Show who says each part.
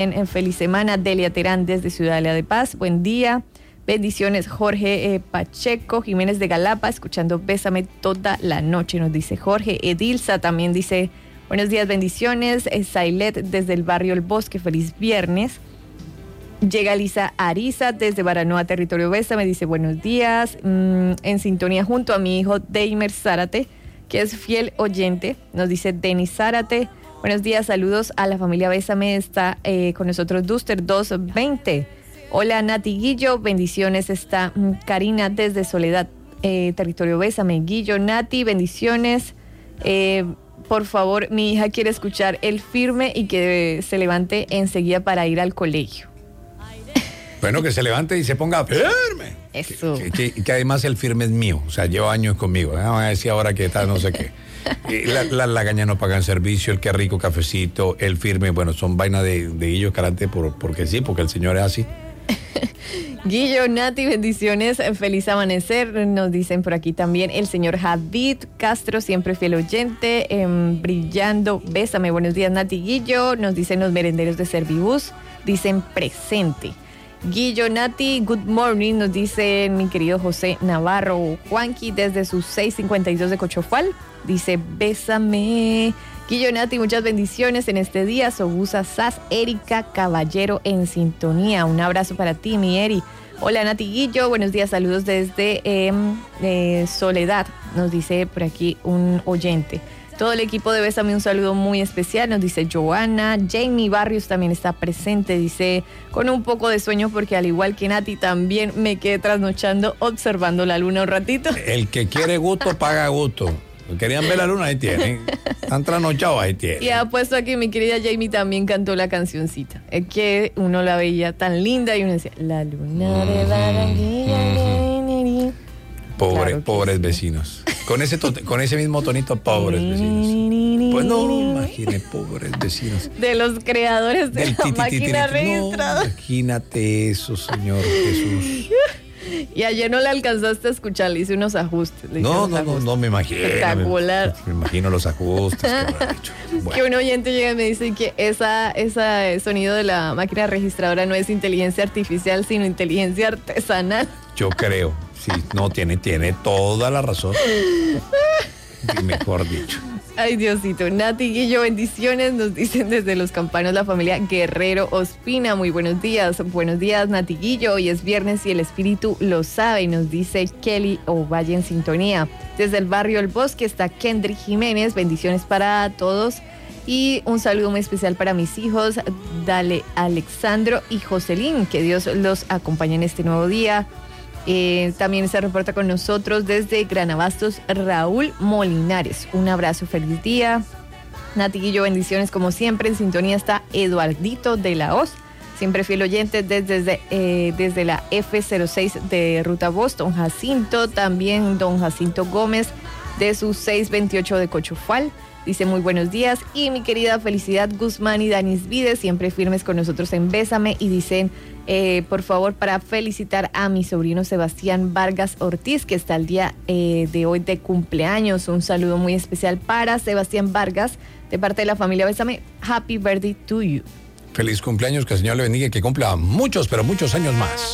Speaker 1: En feliz semana, Delia Terán desde Ciudadela de Paz, buen día. Bendiciones, Jorge Pacheco Jiménez de Galapa, escuchando Bésame toda la noche, nos dice Jorge. Edilza también dice, buenos días, bendiciones. Sailet desde el barrio El Bosque, feliz viernes. Llega Lisa Ariza desde Baranoa, territorio Bésame, dice buenos días. En sintonía junto a mi hijo Deimer Zárate, que es fiel oyente, nos dice Denis Zárate. Buenos días, saludos a la familia Bésame, está con nosotros Duster 220. Hola Nati Guillo, bendiciones, está Karina desde Soledad, territorio Bésame. Guillo, Nati, bendiciones. Por favor, mi hija quiere escuchar El Firme y que se levante enseguida para ir al colegio.
Speaker 2: Bueno, que se levante y se ponga firme.
Speaker 1: Eso.
Speaker 2: Que además El Firme es mío, o sea, lleva años conmigo. Van a decir ahora que está no sé qué. La lagaña no pagan servicio, el Qué Rico Cafecito, El Firme, bueno, son vainas de Guillo Escalante porque sí, porque el señor es así.
Speaker 1: Guillo, Nati, bendiciones, feliz amanecer, nos dicen por aquí también el señor Javid Castro, siempre fiel oyente, brillando, bésame, buenos días Nati, Guillo, nos dicen los merenderos de Servibus, dicen presente. Guillo, Nati, good morning, nos dice mi querido José Navarro Juanqui desde sus 652 de Cochofal, dice bésame. Guillo, Nati, muchas bendiciones en este día. Sobusa Saz, Erika Caballero en sintonía. Un abrazo para ti, mi Eri. Hola, Nati Guillo, buenos días, saludos desde Soledad, nos dice por aquí un oyente. Todo el equipo de Bésame, un saludo muy especial, nos dice Joana. Jamie Barrios también está presente, dice, con un poco de sueño porque al igual que Nati también me quedé trasnochando observando la luna un ratito.
Speaker 2: El que quiere gusto, paga gusto. Querían ver la luna, ahí tienen. Están trasnochados, ahí tienen.
Speaker 1: Y ha puesto aquí, mi querida Jamie también cantó la cancioncita. Es que uno la veía tan linda y uno decía, la luna de Barranquilla.
Speaker 2: Pobres sí. Vecinos. Con ese mismo tonito, pobres vecinos. Pues no, imagine, pobres vecinos.
Speaker 1: De los creadores de la máquina registradora.
Speaker 2: No, imagínate eso, Señor Jesús.
Speaker 1: Y ayer no le alcanzaste a escuchar, le hice unos ajustes.
Speaker 2: No me imagino.
Speaker 1: Espectacular.
Speaker 2: Me imagino los ajustes que habrá hecho. Bueno.
Speaker 1: Que un oyente llega y me dice que ese sonido de la máquina registradora no es inteligencia artificial, sino inteligencia artesanal.
Speaker 2: Yo creo, sí, no, tiene toda la razón. Mejor dicho.
Speaker 1: Ay, Diosito. Nati Guillo, bendiciones, nos dicen desde Los Campanos la familia Guerrero Ospina. Muy buenos días, Nati Guillo. Hoy es viernes y el espíritu lo sabe, nos dice Kelly Ovalle en sintonía. Desde el barrio El Bosque está Kendrick Jiménez, bendiciones para todos. Y un saludo muy especial para mis hijos, Dale Alexandro y Jocelyn, que Dios los acompañe en este nuevo día. También se reporta con nosotros desde Granabastos Raúl Molinares. Un abrazo, feliz día. Nati Guillo, bendiciones como siempre. En sintonía está Eduardito de la Hoz, siempre fiel oyente desde la F06 de Ruta Voz. Don Jacinto, también don Jacinto Gómez de sus 628 de Cochufal. Dice muy buenos días. Y mi querida Felicidad Guzmán y Danis Vides, siempre firmes con nosotros en Bésame. Y dicen, por favor, para felicitar a mi sobrino Sebastián Vargas Ortiz, que está el día de hoy de cumpleaños. Un saludo muy especial para Sebastián Vargas, de parte de la familia Bésame. Happy birthday to you.
Speaker 2: Feliz cumpleaños, que el Señor le bendiga y que cumpla muchos, pero muchos años más.